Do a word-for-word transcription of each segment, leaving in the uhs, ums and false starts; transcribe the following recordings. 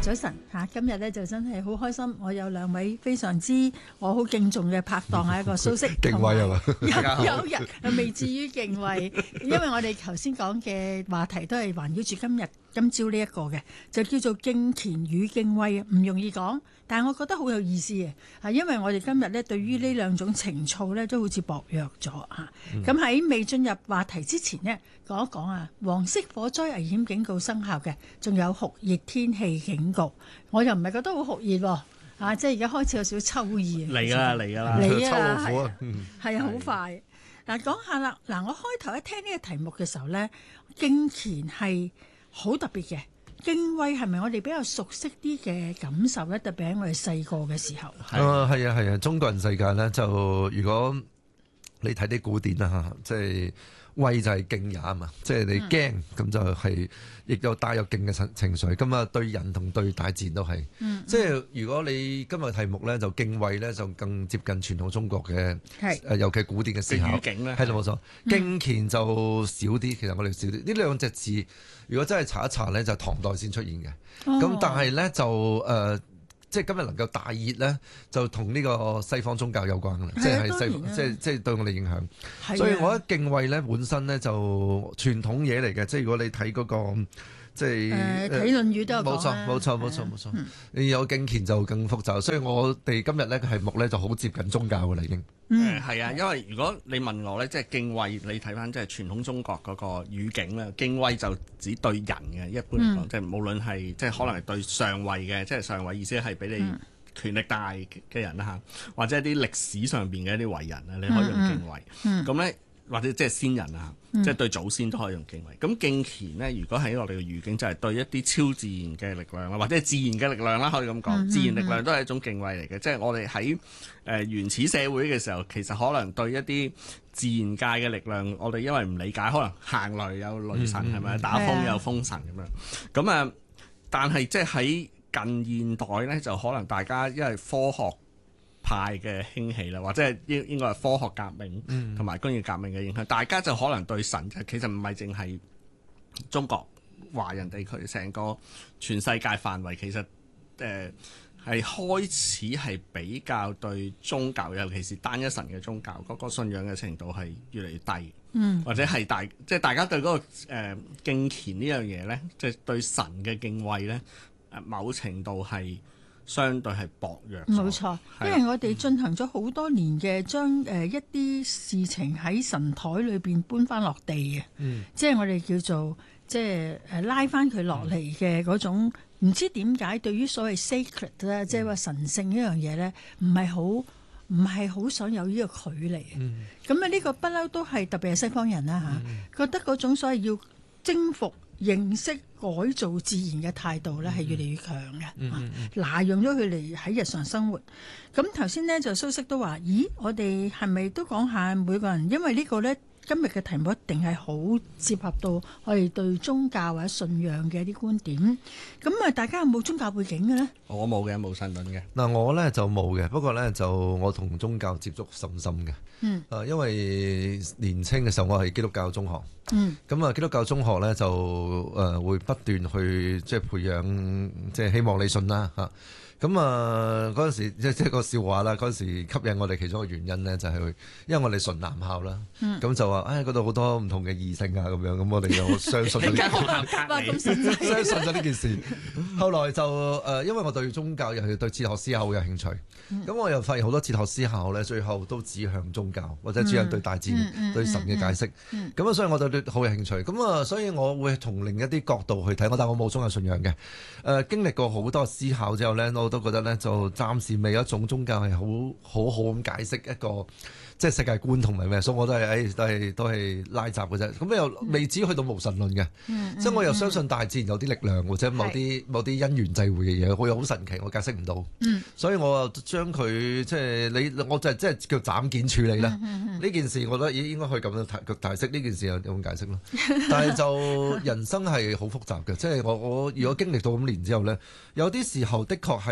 早晨嚇，今日咧就真係好開心，我有兩位非常之我好敬重嘅拍檔，係一個蘇軾， 敬畏係嘛？ 有有人未至於敬畏，因為我哋頭先講嘅話題都係環繞住今日今朝呢一個嘅，就叫做敬虔與敬畏，唔容易講，但係我覺得好有意思嘅，係因為我哋今日咧對於呢兩種情操咧都好似薄弱咗嚇。咁喺未進入話題之前呢，講一講啊，黃色火災危險警告生效嘅，仲有酷熱天氣警告，我又唔係覺得好酷熱喎，啊，即係而家開始有少少秋意嚟㗎啦，嚟㗎啦， 嚟啊， 秋老虎啊， 係啊，好快。嗱，講下啦，嗱，我開頭一聽呢個題目嘅時候咧，敬虔係好特別嘅，敬畏係咪我哋比較熟悉啲嘅感受咧？特別喺我哋細個嘅時候。 啊，係啊，係啊，中國人世界咧，就如果你睇啲古典啦嚇，即係畏就係敬也啊嘛，即係你驚咁、嗯、就係亦有帶有敬嘅情情緒。咁啊，對人同對大自然都係。嗯、即係如果你今日題目咧就敬畏咧，就更接近傳統中國嘅，誒、呃、尤其古典嘅思考。 景咧係啦，冇錯。敬虔就少啲，其實我哋少啲。呢兩隻字，如果真係查一查咧，就係、唐代先出現嘅。咁、哦、但係咧就誒。呃即係今日能夠大熱咧，就同呢個西方宗教有關㗎啦，即係西方，即係即係對我哋影響。所以我覺得敬畏咧本身咧就傳統嘢嚟嘅，即係如果你睇嗰、嗰個即係誒睇《論語》都有講冇錯，冇錯，冇錯，冇錯。你有敬虔就更複雜，所以我哋今日咧個題目咧就好接近宗教㗎啦，已經。 誒係啊，因為如果你問我咧，即係敬畏，你睇翻即係傳統中國嗰個語境咧，敬畏就只對人嘅，一般嚟講，嗯、即係無論係即係可能係對上位嘅，即係上位意思係比你權力大嘅人啦嚇，或者一啲歷史上邊嘅一啲偉人啊，你可以用敬畏。咁咧、嗯嗯、或者即係先人啊，嗯、即係對祖先都可以用敬畏。咁敬虔咧，如果喺我哋嘅語境就係對一啲超自然嘅力量啊，或者係自然嘅力量啦，可以咁講。嗯、自然力量都係一種敬畏嚟嘅，即係我哋喺誒原始社會嘅時候，其實可能對一啲自然界嘅力量，我哋因為唔理解，可能行雷有雷神係咪、嗯？打風有風神咁樣。咁啊，但係即係喺近現代咧，就可能大家因為科學派嘅興起啦，或者係應應該係科學革命同埋工業革命嘅影響，嗯、大家就可能對神其實唔係淨係中國華人地區，成個全世界範圍其實誒。呃係開始係比較對宗教，尤其是單一神嘅宗教嗰、那個信仰嘅程度係越嚟越低，嗯、或者係大即係、就是、大家對嗰、那個、呃、敬虔呢樣嘢咧，即、就、係、是、對神嘅敬畏咧，誒某程度係相對係薄弱。冇錯， 因為我哋進行咗好多年嘅將誒一啲事情喺神台裏邊搬翻落地嘅，嗯、即係我哋叫做即係誒拉翻佢落嚟嘅嗰種。唔知點解對於所謂 sacred 咧、嗯，即係話神聖呢樣嘢咧，唔係好唔係好想有呢個距離。咁啊、嗯，呢個不嬲都係特別係西方人啦嚇，嗯、覺得嗰種所謂要征服、認識、改造自然嘅態度咧，係越嚟越強嘅。嗯嗯嗯、拿用咗佢嚟喺日常生活。咁頭先咧就蘇軾都話：咦，我哋係咪都講下每個人？因為呢個咧。今日嘅題目一定係好接合到我哋對宗教或者信仰嘅一啲觀點。咁啊，大家有冇宗教背景嘅咧？ 我冇嘅，冇神論嘅。 嗱，我咧就冇嘅，不過咧就我同宗教接觸甚深嘅。嗯。誒，因為年青嘅時候我係基督教中學。嗯。咁啊，基督教中學咧就誒會不斷去即係培養，即係希望你信啦嚇。咁啊嗰陣時即即係個笑話啦，嗰陣時吸引我哋其中一個原因咧就係因為我哋純男校啦，咁、嗯、就話唉嗰度好多唔同嘅異性啊咁樣，咁我哋又相信咗呢件事，相信咗呢件事。後來就誒、呃，因為我對宗教尤其對哲學思考好有興趣，咁、嗯、我又發現好多哲學思考咧，最後都指向宗教或者指向對大自然、嗯嗯嗯、對神嘅解釋。咁啊、嗯，嗯、所以我對好有興趣。咁啊，所以我會從另一啲角度去睇我，但我冇宗教信仰嘅。誒、呃，經歷過好多思考之後咧，我都覺得咧，就暫時未有一種宗教係好好好咁解釋一個即係世界觀同埋咩，所以我都係誒、哎、都係都係拉雜嘅啫。咁又未至於去到無神論嘅，嗯、即係我又相信大自然有啲力量，或者某啲是某啲因緣際會嘅嘢，我又好神奇，我解釋唔到。嗯、所以我又將佢即係你，我就係即係叫斬件處理啦。呢、嗯嗯、件事我覺得應應該可以咁樣解釋，呢件事有咁解釋咯。但係就人生係好複雜嘅，即係我我如果經歷到咁年之後咧，有啲時候的確係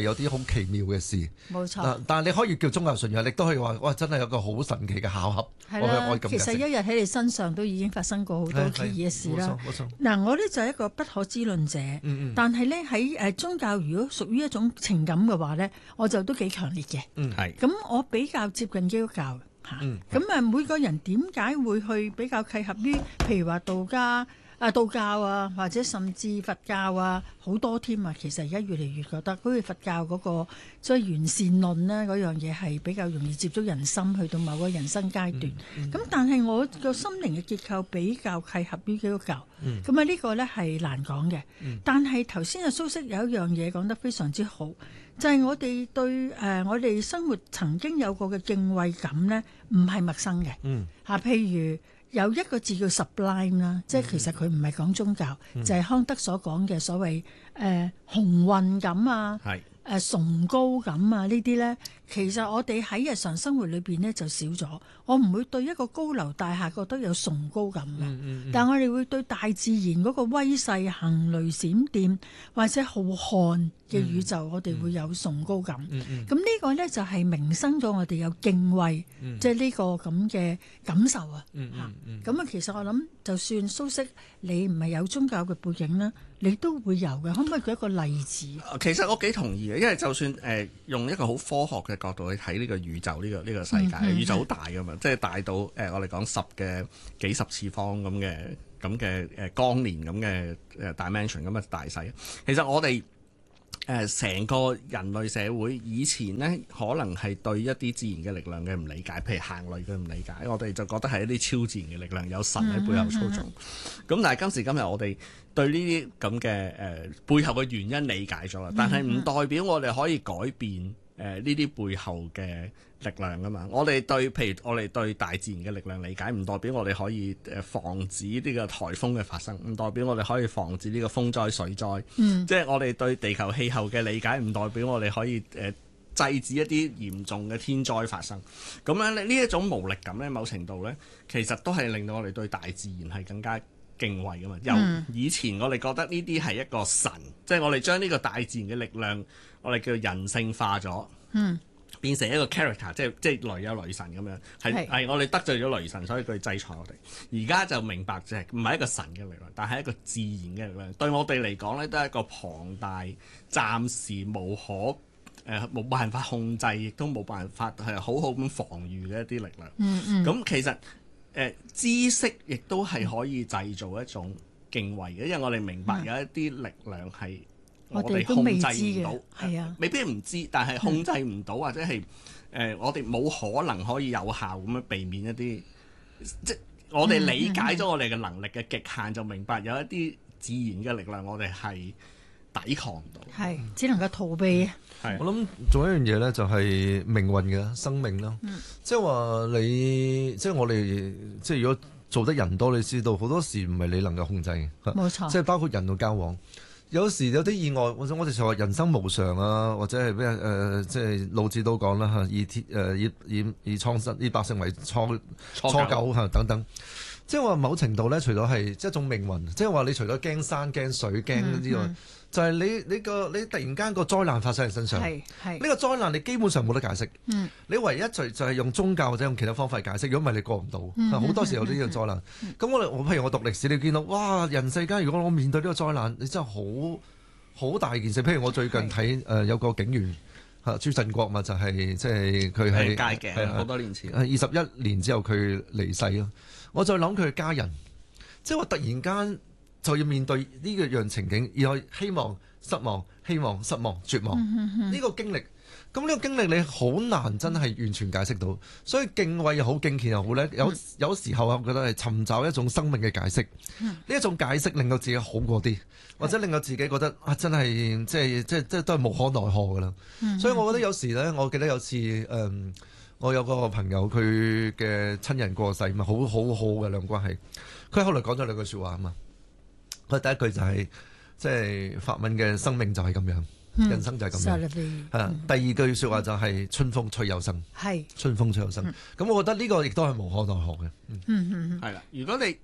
有啲好奇妙嘅事。 冇錯。 但係你可以叫宗教信仰，你都可以話哇，真係有個好神奇嘅巧合。 係啦，其實一日喺你身上都已經發生過好多奇異嘅事啦。 冇錯。 嗱，我呢就係一個不可知論者，嗯嗯但係呢，喺誒宗教如果屬於一種情感嘅話呢，我就都幾強烈嘅。 嗯，係。 咁我比較接近基督教嚇。咁啊、嗯，每個人點解會去比較契合於譬如話道家？啊，道教啊，或者甚至佛教啊，好多添啊！其實而家越嚟越覺得，好似佛教嗰、那個即係完善論呢，嗰樣嘢係比較容易接觸人心，去到某個人生階段。咁、嗯嗯、但係我個心靈嘅結構比較契合於基督教。咁啊呢個呢係難講嘅。嗯、但係頭先阿蘇軾有一樣嘢講得非常之好，就係、是、我哋對誒、呃、我哋生活曾經有過嘅敬畏感呢，唔係陌生嘅。嚇、嗯啊，譬如。有一個字叫 sublime 啦、嗯，即係其實佢唔係講宗教，嗯、就係康德所講嘅所謂誒、呃、鴻運感啊，誒是、呃、崇高感啊呢啲咧，其實我哋喺日常生活裏邊咧就少咗。我唔會對一個高樓大廈覺得有崇高感嘅，嗯嗯嗯、但我哋會對大自然嗰個威勢、行雷閃電或者浩瀚嘅宇宙，嗯、我哋會有崇高感。咁呢、嗯嗯、個咧就係萌生咗我哋有敬畏，即係呢個咁嘅感受啊。咁啊、嗯嗯嗯，其實我諗，就算蘇軾你唔係有宗教嘅背景啦，你都會有嘅。可唔可以舉一個例子？ 其實我幾同意嘅，因為就算誒、呃、用一個好科學嘅角度去睇呢個宇宙，呢、呢個呢、呢個世界，嗯嗯、宇宙好大噶嘛，即係大到誒、呃、我哋講十嘅幾十次方咁嘅咁嘅誒光年咁嘅誒 dimension 咁嘅大細。其實我哋誒成個人類社會以前呢，可能係對一啲自然嘅力量嘅唔理解，譬如行雷嘅唔理解，我哋就覺得係一啲超自然嘅力量，有神喺背後操縱。咁、嗯嗯、但係今時今日我哋對呢啲咁嘅誒背後嘅原因理解咗啦，但係唔代表我哋可以改變誒呢啲背後嘅力量㗎嘛。我哋對譬如我哋對大自然嘅力量理解，唔代表我哋可以誒防止呢個颱風嘅發生，唔代表我哋可以防止呢個風災水災。嗯、即係我哋對地球氣候嘅理解，唔代表我哋可以誒、呃、制止一啲嚴重嘅天災發生。咁樣呢一種無力感咧，某程度咧，其實都係令到我哋對大自然係更加敬畏噶嘛。由以前我哋覺得呢啲係一個神，嗯、即係我哋將呢個大自然嘅力量，我哋叫人性化咗，嗯、變成一個 character，即係即係雷有雷神咁樣，係係是我哋得罪咗雷神，所以佢制裁我哋。而家就明白就係唔係一個神嘅力量，但係一個自然嘅力量，對我哋嚟講咧，都係一個龐大、暫時無可誒冇、呃、辦法控制，亦都冇辦法係好好咁防禦嘅一啲力量。嗯嗯，咁其實。誒、呃、知識亦都係可以製造一種敬畏嘅，因為我哋明白有一啲力量係我哋控制唔到，係啊，未必唔知，但係控制唔到、嗯、或者係誒、呃、我哋冇可能可以有效咁樣避免一啲，即我哋理解咗我哋嘅能力嘅極限，嗯、就明白有一啲自然嘅力量我哋係抵抗唔到， 係只能夠逃避。 係，我諗仲有一樣嘢咧，就係命運嘅生命啦。嗯、即係話你，即係我哋，即係如果做得人多，你知道好多時唔係你能夠控制嘅。 冇錯。即係包括人嘅交往，有時有啲意外，或者我哋就話人生無常啊，或者係咩誒，即係老子都講啦嚇，以天誒以以以蒼生以百姓為芻芻狗嚇等等。即係話某程度咧，除咗係即係一種命運，即係話你除咗驚山驚水驚之外。嗯嗯就係你你個你突然間個災難發生喺身上，呢個災難你基本上冇得解釋。嗯、你唯一就就係用宗教或者用其他方法解釋，如果唔係你過唔到。好、嗯、多時候呢個災難。咁、嗯、我哋我譬如我讀歷史，你見到哇人世間如果我面對呢個災難，你真係好好大件事。譬如我最近睇誒是、呃、有個警員嚇朱振國嘛，就係即係佢係戒嘅，好多年前。 二十一年之後佢離世咯。我再諗佢嘅家人，即係我突然間。就要面對呢個樣情景，然後希望、失望、希望、失望、絕望呢、嗯嗯、個經歷。咁呢個經歷你好難真係完全解釋到，所以敬畏又好，敬虔又好咧。有有時候我覺得係尋找一種生命嘅解釋。呢一、嗯、種解釋令到自己好過啲，或者令到自己覺得啊，真係即係即係即係都係無可奈何噶啦。嗯、所以我覺得有時咧，我記得有次誒、嗯，我有個朋友佢嘅親人過世嘛，好好好嘅兩關係。佢後來講咗兩句説話啊嘛。佢第一句就係、是，即係法文嘅生命就係咁樣，嗯、人生就係咁樣。係、嗯、第二句説話就係春風吹又生，係、嗯、春風吹又生。咁、嗯、我覺得呢個亦都係無可奈何嘅。嗯嗯嗯，係啦。如果你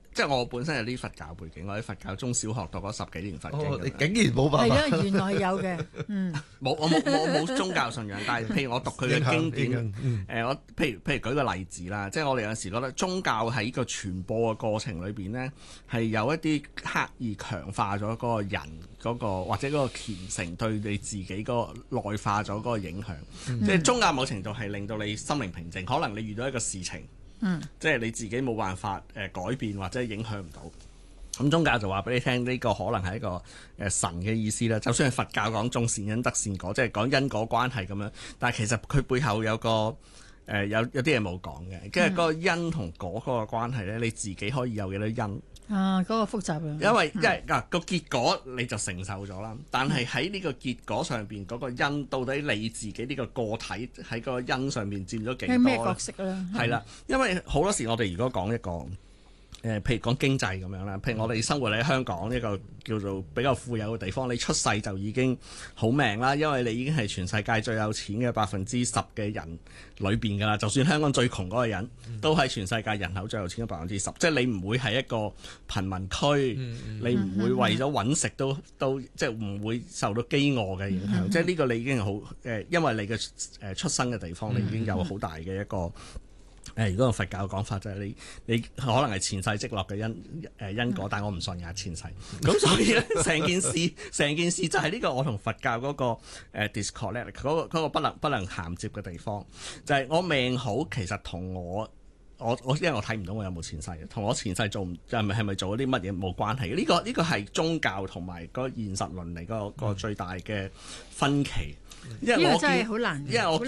即係我本身有啲佛教背景，我喺佛教中小學讀咗十幾年佛經。 哦、你竟然冇辦法？ 係啊，原來係有嘅。嗯， 冇我冇冇冇宗教信仰，但係譬如我讀佢嘅經典，誒、嗯呃、我譬如譬如舉個例子啦，即係我哋有時覺得宗教喺個傳播嘅過程裏邊呢，係有一啲刻意強化咗嗰個人嗰、嗰個或者嗰個虔誠對你自己嗰個內化咗嗰個影響。嗯、即係宗教某程度係令到你心靈平靜，可能你遇到一個事情。嗯，即係你自己冇辦法誒改變或者影響唔到，咁宗教就話俾你聽，呢、這個可能係一個誒、呃、神嘅意思啦。就算係佛教講種善因得善果，即係講因果關係咁樣，但係其實佢背後有個誒、呃、有有啲嘢冇講嘅，跟住嗰個因同果嗰個關係咧，你自己可以有幾多因？啊， 嗰、那個複雜啊！ 因為因為嗱個結果你就承受咗啦，但係喺呢個結果上邊嗰個因，到底你自己呢個個體喺個因上面佔咗幾多？ 係咩角色咧？ 係啦，因為好多時我哋如果講一個。誒、呃，譬如講經濟咁樣啦，譬如我哋生活喺香港呢個叫做比較富有嘅地方，你出世就已經好命啦，因為你已經係全世界最有錢嘅百分之十嘅人裏邊㗎啦。就算香港最窮嗰個人，都係全世界人口最有錢嘅百分之十。即係你唔會係一個貧民區，嗯嗯、你唔會為咗揾食都都即係唔會受到飢餓嘅影響。嗯、即係呢個你已經好誒，因為你嘅誒出生嘅地方，你已經有好大嘅一個。誒，如果用佛教嘅講法就係、是、你，你可能係前世積落嘅因誒、呃、因果，但係我唔信㗎前世。咁所以咧，成件事成件事就係呢個我同佛教嗰、那個誒、呃、disconnect 嗰、那個嗰、那個不能不能銜接嘅地方，就係、是、我命好，其實同我我我因為我睇唔到我有冇前世嘅，同我前世做唔係咪係咪做咗啲乜嘢冇關係嘅。呢、這個呢、這個係宗教同埋嗰個現實倫理嗰個、那個最大嘅分歧。因為我真係好難，因為我。